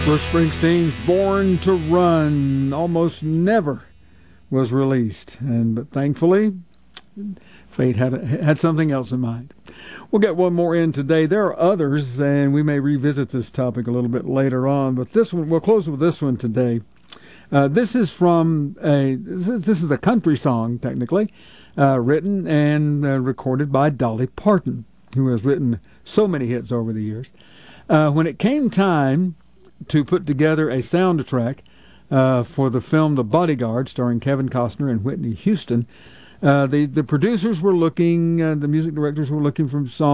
Bruce Springsteen's Born to Run almost never was released, but thankfully, fate had something else in mind. We'll get one more in today. There are others, and we may revisit this topic a little bit later on, but this one, we'll close with this one today. This is a country song, technically, written and recorded by Dolly Parton, who has written so many hits over the years. When it came time to put together a soundtrack for the film The Bodyguard, starring Kevin Costner and Whitney Houston, the producers were looking, the music directors were looking for songs